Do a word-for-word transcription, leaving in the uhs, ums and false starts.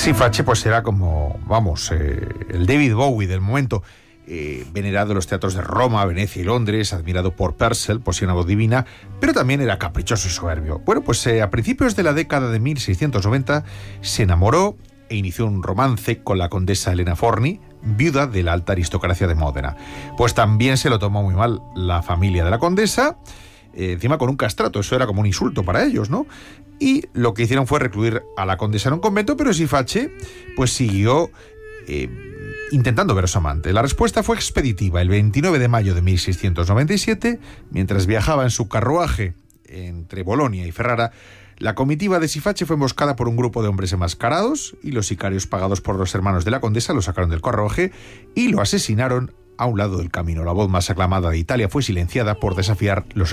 Siface pues era como, vamos, eh, el David Bowie del momento, eh, venerado en los teatros de Roma, Venecia y Londres, admirado por Purcell por su voz divina, pero también era caprichoso y soberbio. Bueno, pues eh, a principios de la década de mil seiscientos noventa se enamoró e inició un romance con la condesa Elena Forni, viuda de la alta aristocracia de Módena. Pues también se lo tomó muy mal la familia de la condesa, eh, encima con un castrato, eso era como un insulto para ellos, ¿no? Y lo que hicieron fue recluir a la condesa en un convento, pero Siface pues siguió eh, intentando ver a su amante. La respuesta fue expeditiva. El veintinueve de mayo de mil seiscientos noventa y siete, mientras viajaba en su carruaje entre Bolonia y Ferrara, la comitiva de Siface fue emboscada por un grupo de hombres enmascarados y los sicarios pagados por los hermanos de la condesa lo sacaron del carruaje y lo asesinaron a un lado del camino. La voz más aclamada de Italia fue silenciada por desafiar los